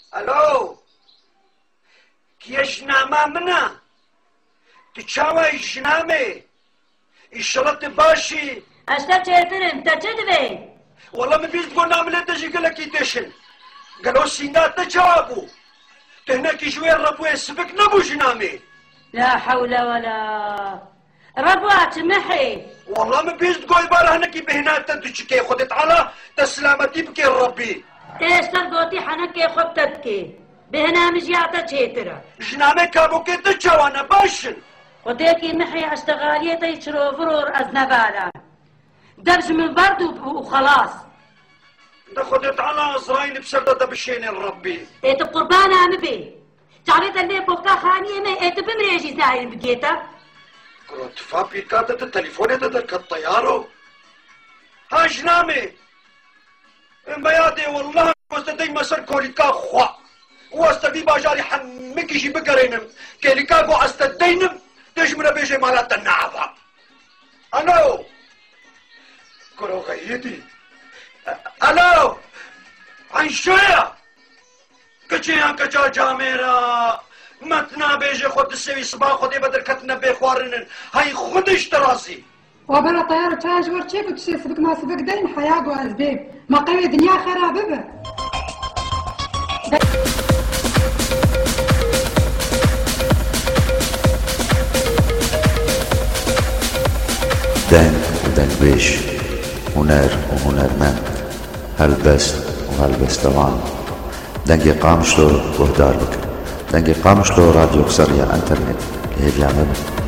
الو كيش نعمة منا تشاوي جنامي الشرط باشي اشتا چهترم تا چه دوی؟ والله ما بيز تقول نعمل تجي قال لك يدشن قالوا سينات تجابو تهناك شوية ربو يسفك نبو جنامي لا حول ولا ربوات محي والله ما بيز تقول بارا هناكي بهنات تدشكي خدت على تسلامتي بكي ربي ايش ترقوتي حنكي خبتتكي بهنا مجيعتا چهترا جنامي كابو كي تجاوانا باشن خديكي محي اشتغالية يشرو فرور ازنبالا درج من برد وخلاص ده خدت على ازرايل بسردة بشين الربي ايت قربان عم بي تعريت اللي بوكا خانية ما ايت بمريجي زاير بقيتا كروت فابي كاتت التليفون ده الطيارو ها جنامي بيادي والله واستدي مسر كوليكا خوا واستدي باجاري حمكي جي بقرينم كوليكا قو استدينم تجمنا بيجي مالات النعفة الو كرو غيدي الو عن شوية كچيان كچا جاميرا متنا بيجي خود السوي صباح خودي بدر كتنا بيخوارنن هاي خودش تراسي وبلا طيارة تاج ورتشيك وتشي سبك ما سبك دين حياة وأسباب ما قوي دنيا خرابة دن ودنبيش هنر وهنرمند هلبست وهلبستوان دنجي قامشلو وهدار بك دنجي قامشلو راديو كسرية انترنت اللي بيعمل